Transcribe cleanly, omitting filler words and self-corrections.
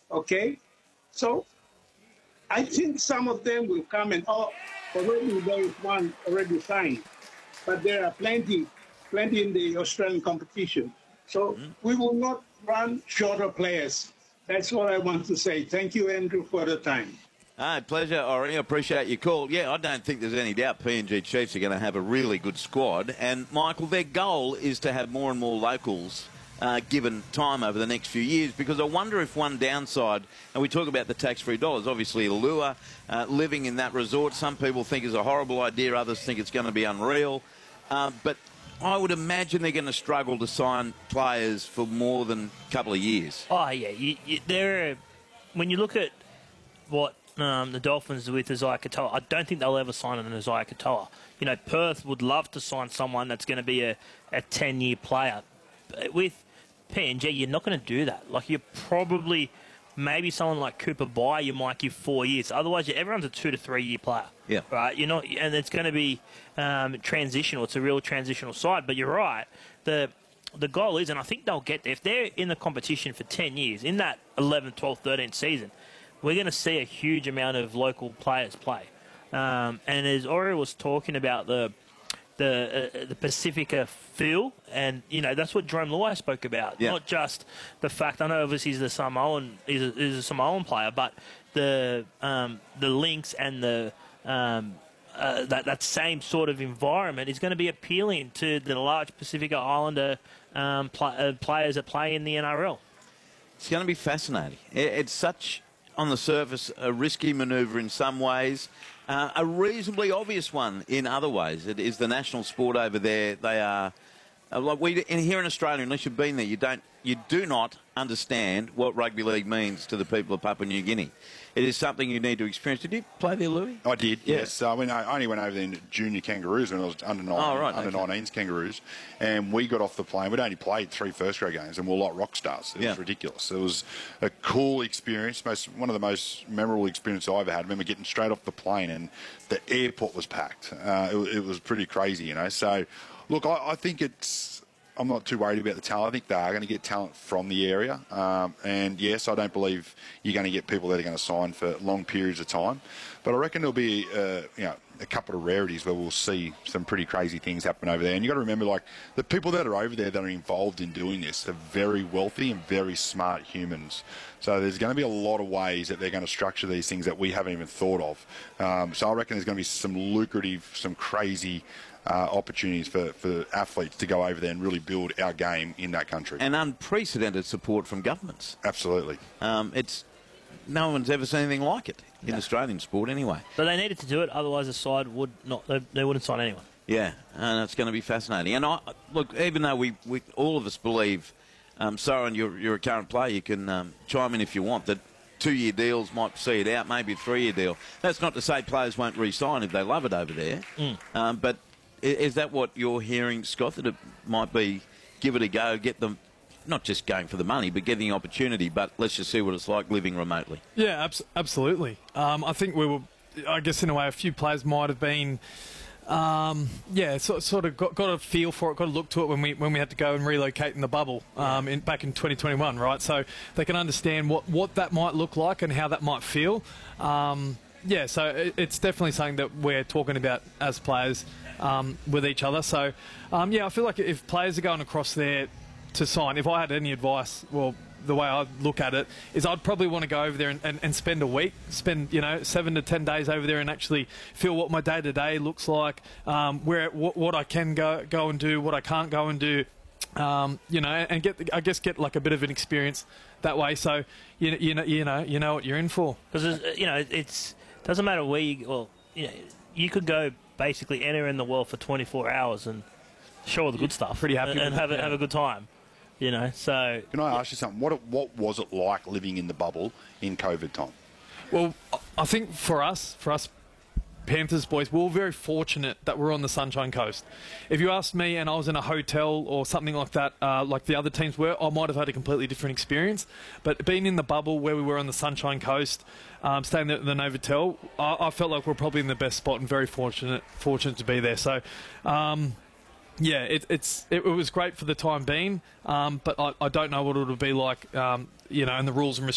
Okay? So I think some of them will come and, oh, already there is one already signed. But there are plenty in the Australian competition. So we will not run short of players. That's what I want to say. Thank you, Andrew, for the time. Pleasure, Ori. I appreciate your call. Yeah, I don't think there's any doubt PNG Chiefs are going to have a really good squad. And, Michael, their goal is to have more and more locals given time over the next few years, because I wonder if one downside, and we talk about the tax-free dollars, obviously allure, living in that resort, some people think is a horrible idea, others think it's going to be unreal. But I would imagine they're going to struggle to sign players for more than a couple of years. Oh, yeah. When you look at what the Dolphins with Isaiah Katoa, I don't think they'll ever sign an Isaiah Katoa. You know, Perth would love to sign someone that's going to be a 10-year player. But with PNG, you're not going to do that. Like, you're probably, maybe someone like Cooper Bye, you might give 4 years. Otherwise, everyone's a 2 to 3 year player. Yeah. Right? You're not, and it's going to be transitional. It's a real transitional side. But you're right. The goal is, and I think they'll get there, if they're in the competition for 10 years, in that 11th, 12th, 13th season, we're going to see a huge amount of local players play. And as Ori was talking about the Pacifica feel, and you know that's what Jerome Luai spoke about. Yeah. Not just the fact, I know obviously he's a Samoan player, but the links and the that same sort of environment is going to be appealing to the large Pacifica Islander players that play in the NRL. It's going to be fascinating. It's such, on the surface, a risky manoeuvre in some ways, a reasonably obvious one in other ways. It is the national sport over there. They are like here in Australia. Unless you've been there, you do not understand what rugby league means to the people of Papua New Guinea. It is something you need to experience. Did you play there, Louis? I did, yes. I only went over there in junior Kangaroos when I was under 19s Kangaroos, and we got off the plane. We'd only played 3 first-grade games, and we were like rock stars. It was ridiculous. It was a cool experience, one of the most memorable experiences I ever had. I remember getting straight off the plane, and the airport was packed. It was pretty crazy, you know. So, look, I think I'm not too worried about the talent. I think they are going to get talent from the area. And, yes, I don't believe you're going to get people that are going to sign for long periods of time. But I reckon there'll be a couple of rarities where we'll see some pretty crazy things happen over there. And you've got to remember, like, the people that are over there that are involved in doing this are very wealthy and very smart humans. So there's going to be a lot of ways that they're going to structure these things that we haven't even thought of. So I reckon there's going to be some lucrative, some crazy opportunities for athletes to go over there and really build our game in that country. And unprecedented support from governments. Absolutely. No one's ever seen anything like it in Australian sport anyway. But they needed to do it, otherwise the side would not. They wouldn't sign anyone. Yeah, and it's going to be fascinating. And look, even though we all of us believe, Soren, you're a current player, you can chime in if you want, that 2-year deals might see it out, maybe a 3-year deal. That's not to say players won't re-sign if they love it over there. But is that what you're hearing, Scott, that it might be give it a go, get them not just going for the money, but getting the opportunity, but let's just see what it's like living remotely? Yeah, absolutely. I think I guess in a way, a few players might have been, sort of got a feel for it, got a look to it when we had to go and relocate in the bubble back in 2021, right? So they can understand what that might look like and how that might feel. So it's definitely something that we're talking about as players with each other. So, I feel like if players are going across there to sign, if I had any advice, well, the way I look at it is I'd probably want to go over there and spend a week, 7 to 10 days over there and actually feel what my day-to-day looks like, what I can go and do, what I can't go and do, and get like a bit of an experience that way. So, you know what you're in for. Because, it doesn't matter where you could go basically anywhere in the world for 24 hours and show all the good stuff. Pretty happy and have a good time. So can I ask you something? What was it like living in the bubble in COVID time? Well, I think for us Panthers boys, we were very fortunate that we're on the Sunshine Coast. If you asked me and I was in a hotel or something like that, like the other teams were, I might have had a completely different experience. But being in the bubble where we were on the Sunshine Coast, staying at the Novotel, I felt like we're probably in the best spot and very fortunate to be there. So, it was great for the time being, but I don't know what it would be like, and the rules and